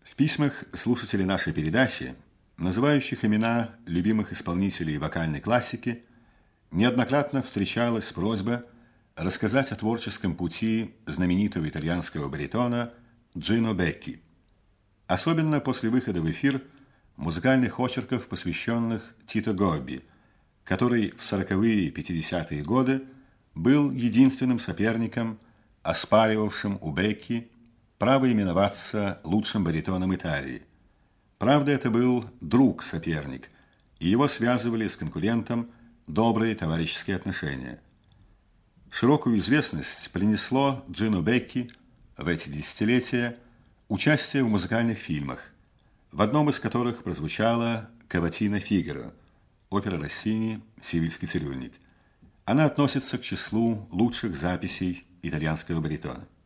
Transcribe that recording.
В письмах слушателей нашей передачи, называющих имена любимых исполнителей вокальной классики, неоднократно встречалась просьба рассказать о творческом пути знаменитого итальянского баритона Джино Бекки. Особенно после выхода в эфир музыкальных очерков, посвященных Тито Гобби, который в 40-е и 50-е годы был единственным соперником, оспаривавшим у Бекки право именоваться лучшим баритоном Италии. Правда, это был друг-соперник, и его связывали с конкурентом добрые товарищеские отношения. Широкую известность принесло Джино Бекки в эти десятилетия участие в музыкальных фильмах, в одном из которых прозвучала «Каватина Фигаро», опера Россини «Сивильский цирюльник». Она относится к числу лучших записей итальянского баритона.